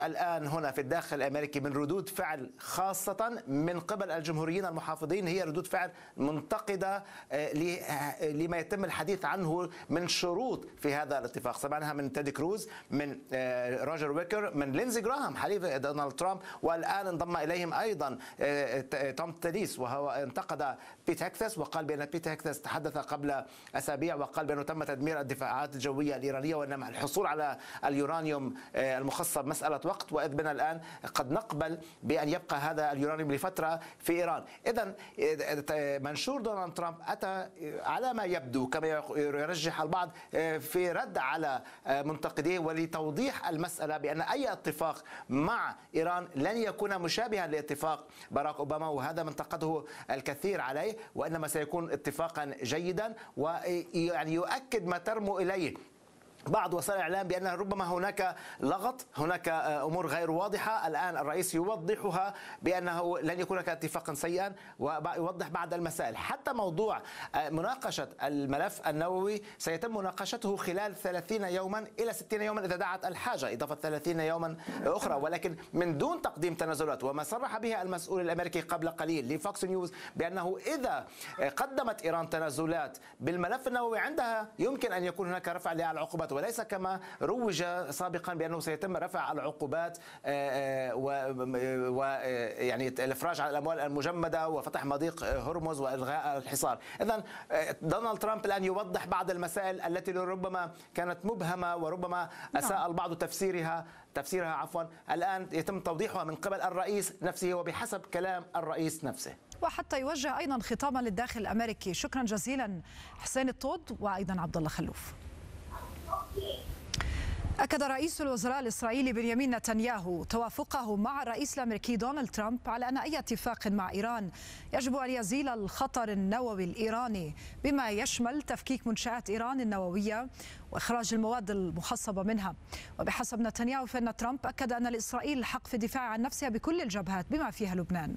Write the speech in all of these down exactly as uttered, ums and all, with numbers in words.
الآن هنا في الداخل الأمريكي من ردود فعل خاصة من قبل الجمهوريين المحافظين هي ردود فعل منتقدة لما يتم الحديث عنه من شروط في هذا الاتفاق. سمعناها من تيد كروز، من روجر ويكر، من لينزي جراهام حليف دونالد ترامب، والآن انضم إليهم أيضا توم تيليس، وهو انتقد بيت هكساس وقال بأن بيت هكساس تحدث قبل أسابيع وقال بأنه تم تدمير الدفاعات الجوية الإيرانية، وأن الحصول على اليورانيوم المخصب مسألة وقت، وإذ بنا الآن قد نقبل بأن يبقى هذا اليورانيوم لفترة في إيران. إذن منشور دونالد ترامب أتى على ما يبدو كما يرجح البعض في رد على منتقديه ولتوضيح المسألة بأن أي اتفاق مع إيران لن يكون مشابها لاتفاق باراك أوباما، وهذا ما انتقده الكثير عليه، وإنما سيكون اتفاقا جيدا ويعني يؤكد ما ترمو إليه بعض وسائل الإعلام بأن ربما هناك لغط، هناك أمور غير واضحة. الآن الرئيس يوضحها بأنه لن يكون اتفاقا سيئا، ويوضح بعض المسائل. حتى موضوع مناقشة الملف النووي سيتم مناقشته خلال ثلاثين يوما إلى ستين يوما إذا دعت الحاجة، إضافة ثلاثين يوما أخرى، ولكن من دون تقديم تنازلات. وما صرح به المسؤول الأمريكي قبل قليل لفوكس نيوز بأنه إذا قدمت إيران تنازلات بالملف النووي عندها يمكن أن يكون هناك رفع للعقوبات، وليس كما روج سابقا بأنه سيتم رفع العقوبات ويعني الإفراج على الأموال المجمدة وفتح مضيق هرمز وإلغاء الحصار. إذن دونالد ترامب الآن يوضح بعض المسائل التي ربما كانت مبهمة وربما أساء البعض تفسيرها تفسيرها عفوا الآن يتم توضيحها من قبل الرئيس نفسه وبحسب كلام الرئيس نفسه، وحتى يوجه أيضا خطابا للداخل الأمريكي. شكرا جزيلا حسين الطود وأيضا عبد الله خلوف. أكد رئيس الوزراء الإسرائيلي بنيامين نتنياهو توافقه مع الرئيس الأمريكي دونالد ترامب على أن أي اتفاق مع إيران يجب أن يزيل الخطر النووي الإيراني بما يشمل تفكيك منشآت إيران النووية وإخراج المواد المخصبة منها. وبحسب نتنياهو فإن ترامب أكد أن لإسرائيل الحق في الدفاع عن نفسها بكل الجبهات بما فيها لبنان.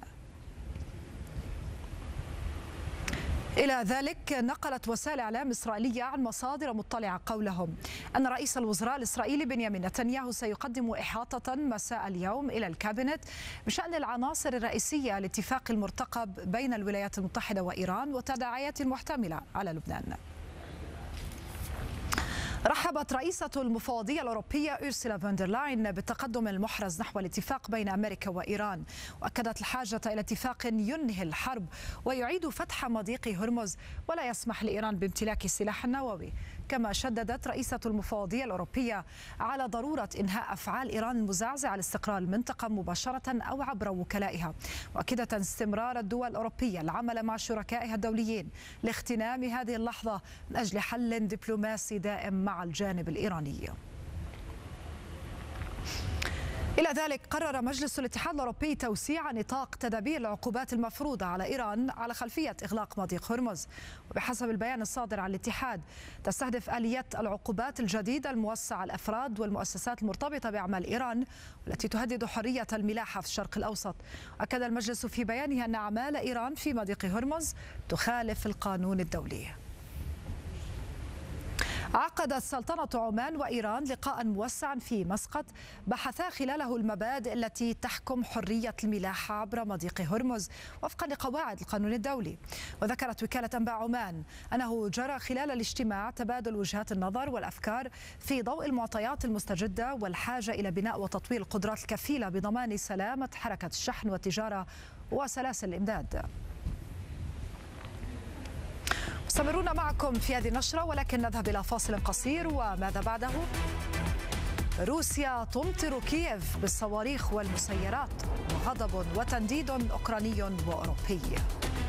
إلى ذلك نقلت وسائل إعلام إسرائيلية عن مصادر مطلعة قولهم أن رئيس الوزراء الإسرائيلي بنيامين نتنياهو سيقدم إحاطة مساء اليوم إلى الكابينت بشأن العناصر الرئيسية لاتفاق المرتقب بين الولايات المتحدة وإيران وتداعيات محتملة على لبنان. رحبت رئيسة المفوضية الأوروبية أورسولا فون دير لاين بالتقدم المحرز نحو الاتفاق بين أمريكا وإيران، وأكدت الحاجة إلى اتفاق ينهي الحرب ويعيد فتح مضيق هرمز ولا يسمح لإيران بامتلاك السلاح النووي. كما شددت رئيسة المفوضية الأوروبية على ضرورة إنهاء أفعال إيران المزعزعة على استقرار المنطقة مباشرة أو عبر وكلائها، وأكدت استمرار الدول الأوروبية العمل مع شركائها الدوليين لاغتنام هذه اللحظة من أجل حل دبلوماسي دائم مع الجانب الإيراني. إلى ذلك قرر مجلس الاتحاد الأوروبي توسيع نطاق تدابير العقوبات المفروضة على إيران على خلفية إغلاق مضيق هرمز. وبحسب البيان الصادر عن الاتحاد تستهدف آلية العقوبات الجديدة الموسعة على الأفراد والمؤسسات المرتبطة بأعمال إيران والتي تهدد حرية الملاحة في الشرق الأوسط. أكد المجلس في بيانه أن أعمال إيران في مضيق هرمز تخالف القانون الدولي. عقدت سلطنة عمان وإيران لقاء موسعا في مسقط بحثا خلاله المبادئ التي تحكم حرية الملاحة عبر مضيق هرمز وفقا لقواعد القانون الدولي. وذكرت وكالة أنباء عمان أنه جرى خلال الاجتماع تبادل وجهات النظر والأفكار في ضوء المعطيات المستجدة والحاجة إلى بناء وتطوير القدرات الكفيلة بضمان سلامة حركة الشحن والتجارة وسلاسل الإمداد. مستمرون معكم في هذه النشرة، ولكن نذهب إلى فاصل قصير وماذا بعده؟ روسيا تمطر كييف بالصواريخ والمسيرات وغضب وتنديد أوكراني وأوروبي.